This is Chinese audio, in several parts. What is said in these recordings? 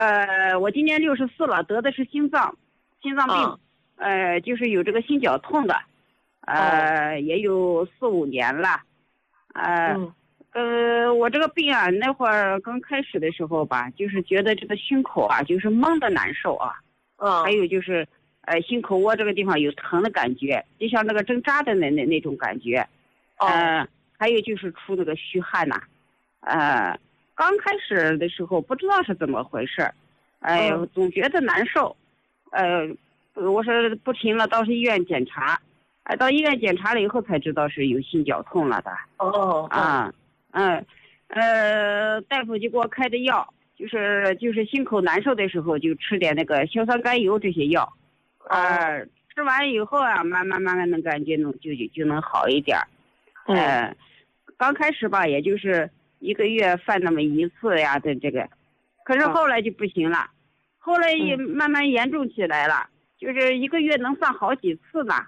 我今年64了，得的是心脏病，就是有这个心绞痛的，也有4、5年了，我这个病啊，那会儿刚开始的时候吧，就是觉得这个胸口啊，就是闷的难受啊，还有就是，心口窝这个地方有疼的感觉，就像那个针扎的那种感觉，还有就是出那个虚汗呐，刚开始的时候不知道是怎么回事，总觉得难受，我说不行了，到医院检查，到医院检查了以后才知道是有心绞痛了的。大夫就给我开的药，就是心口难受的时候就吃点那个硝酸甘油这些药，吃完以后啊，慢慢能感觉就能好一点。刚开始吧，也就是1个月犯那么1次呀的这个，可是后来就不行了，后来也慢慢严重起来了，就是1个月能犯好几次呢。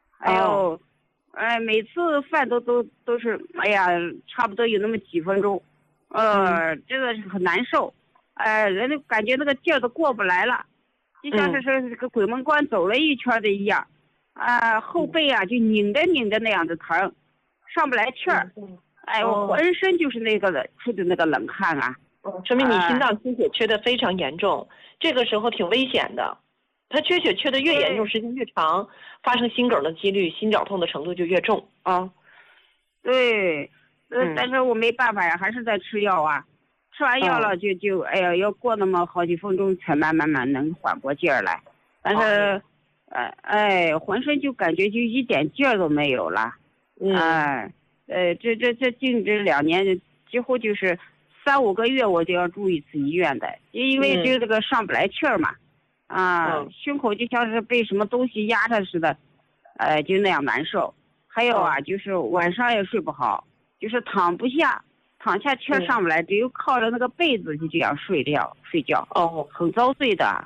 每次犯都是，哎呀，差不多有那么几分钟，真的是很难受，人家感觉那个劲儿都过不来了，就像是这个鬼门关走了一圈的一样，后背啊就拧着那样的疼，上不来气儿，我浑身就是那个出的那个冷汗啊。 说明你心脏缺血缺的非常严重，这个时候挺危险的。它缺血缺的越严重，时间越长，发生心梗的几率、心绞痛的程度就越重啊。 对，但是我没办法呀，还是在吃药啊。吃完药了就要过那么好几分钟才慢慢能缓过劲儿来。但是，浑身就感觉就一点劲儿都没有了。这近这2年几乎就是3、5个月我就要住1次医院的，因为就这个上不来气儿嘛。胸口就像是被什么东西压着似的，就那样难受。还有啊，就是晚上也睡不好，就是躺下气儿上不来，只有靠着那个被子就这样睡觉，很遭罪的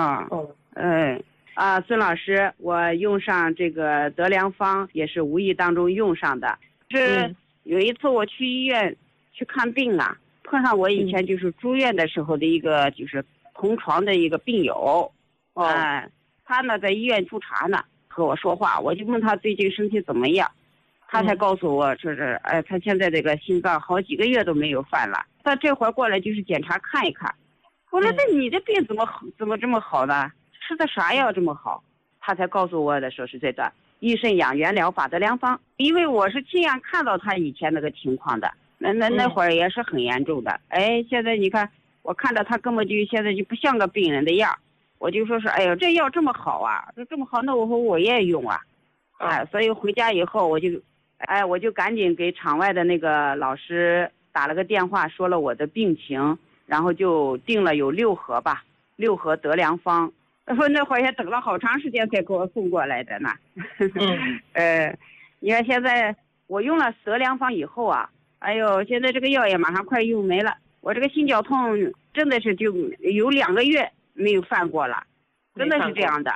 孙老师，我用上这个德良方也是无意当中用上的。是有一次我去医院去看病啊，碰上我以前就是住院的时候的一个就是同床的一个病友，他呢在医院驻查呢，和我说话，我就问他最近身体怎么样，他才告诉我说是，他现在这个心脏好几个月都没有犯了，他这会儿过来就是检查看一看，我说这你这病怎么这么好呢？吃的啥药这么好？他才告诉我的说是这个益肾养元疗法德良方，因为我是亲眼看到他以前那个情况的，那会儿也是很严重的，现在你看我看到他根本就现在就不像个病人的样，我就说是哎呦这药这么好啊，这么好，那我也用啊，所以回家以后我就赶紧给场外的那个老师打了个电话，说了我的病情，然后就订了有6盒吧，6盒德良方。说那会儿也等了好长时间才给我送过来的呢。你看现在我用了德良方以后啊，哎呦，现在这个药也马上快用没了，我这个心绞痛真的是就有2个月没有犯过了，真的是这样的。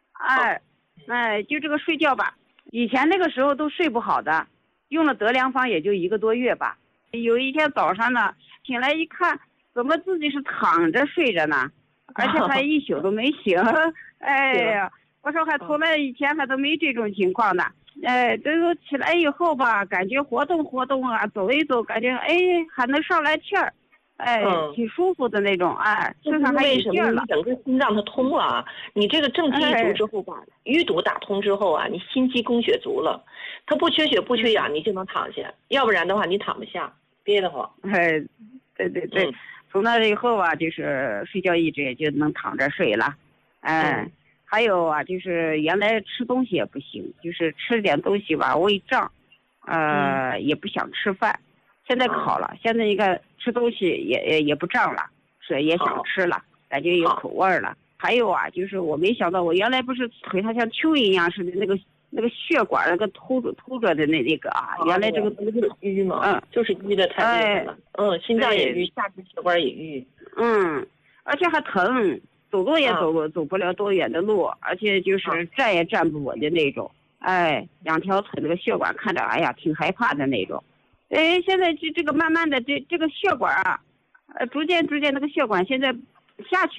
就这个睡觉吧，以前那个时候都睡不好的，用了德良方也就1个多月吧。有一天早上呢，醒来一看，怎么自己是躺着睡着呢？而且还一宿都没醒，哎呀，我说还从来以前还都没这种情况呢。这个起来以后吧，感觉活动啊，走一走，感觉还能上来气儿，挺舒服的那种，身上还有劲儿了。 整个心脏它通了啊，你这个正气一足之后吧，淤堵打通之后啊，你心肌供血足了，它不缺血不缺氧，你就能躺下，要不然的话你躺不下，憋得慌。 对。从那以后啊，就是睡觉一直也就能躺着睡了，还有啊，就是原来吃东西也不行，就是吃点东西吧胃胀，也不想吃饭。现在好了，现在你看吃东西也不胀了，是也想吃了，感觉有口味了。还有啊，就是我没想到，我原来不是腿上像蚯蚓一样似的那个血管那个凸着的那个啊，原来这个就是淤嘛，就是淤的太厉害了，心脏也淤，下肢血管也淤， 而且还疼，走路也走不了多远的路，而且就是站也站不稳的那种，2条腿那个血管看着哎呀挺害怕的那种，现在这个慢慢的这个血管啊，逐渐那个血管现在下去。